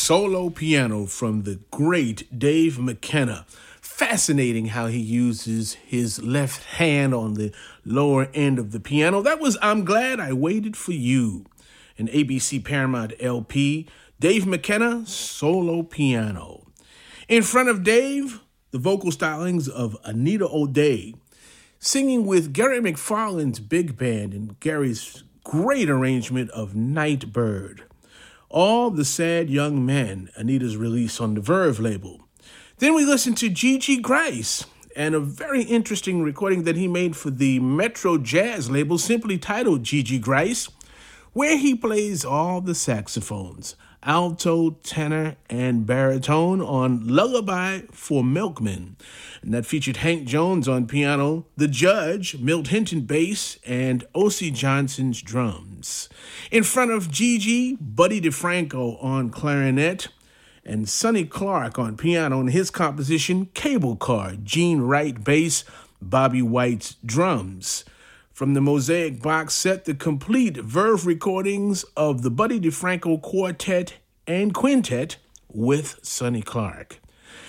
solo piano from the great Dave McKenna. Fascinating how he uses his left hand on the lower end of the piano. That was I'm Glad I Waited for You, an ABC Paramount LP. Dave McKenna, solo piano. In front of Dave, the vocal stylings of Anita O'Day, singing with Gary McFarland's big band and Gary's great arrangement of Nightbird. All the Sad Young Men, Anita's release on the Verve label. Then we listened to Gigi Grice and a very interesting recording that he made for the Metro Jazz label, simply titled Gigi Grice, where he plays all the saxophones, alto, tenor, and baritone on Lullaby for Milkmen. And that featured Hank Jones on piano, The Judge, Milt Hinton bass, and O.C. Johnson's drums. In front of Gigi, Buddy DeFranco on clarinet, and Sonny Clark on piano and his composition, Cable Car, Gene Wright bass, Bobby White's drums. From the Mosaic box set, the complete Verve recordings of the Buddy DeFranco Quartet and Quintet with Sonny Clark.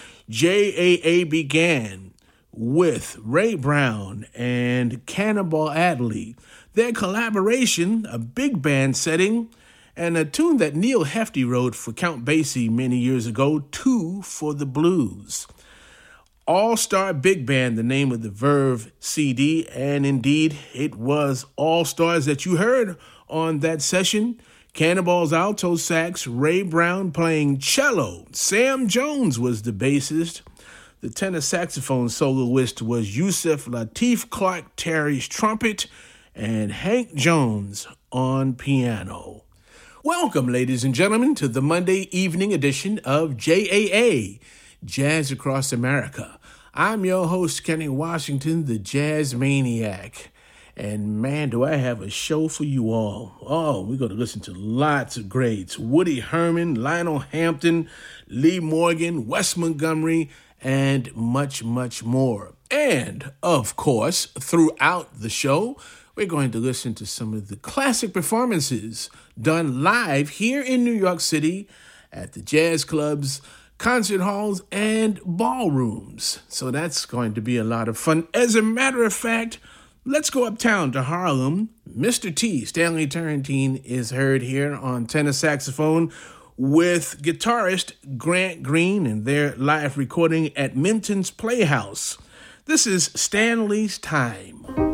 JAA began with Ray Brown and Cannonball Adderley. Their collaboration, a big band setting, and a tune that Neil Hefti wrote for Count Basie many years ago, Two for the Blues. All-Star Big Band, the name of the Verve CD, and indeed it was all-stars that you heard on that session. Cannonball's alto sax, Ray Brown playing cello. Sam Jones was the bassist. The tenor saxophone soloist was Yusef Lateef Clark Terry's trumpet, and Hank Jones on piano. Welcome, ladies and gentlemen, to the Monday evening edition of JAA, Jazz Across America. I'm your host, Kenny Washington, the Jazz Maniac. And man, do I have a show for you all. Oh, we're going to listen to lots of greats. Woody Herman, Lionel Hampton, Lee Morgan, Wes Montgomery, and much, much more. And, of course, throughout the show, we're going to listen to some of the classic performances done live here in New York City at the jazz clubs, concert halls, and ballrooms. So that's going to be a lot of fun. As a matter of fact, let's go uptown to Harlem. Mr. T, Stanley Turrentine, is heard here on tenor saxophone with guitarist Grant Green and their live recording at Minton's Playhouse. This is Stanley's Time.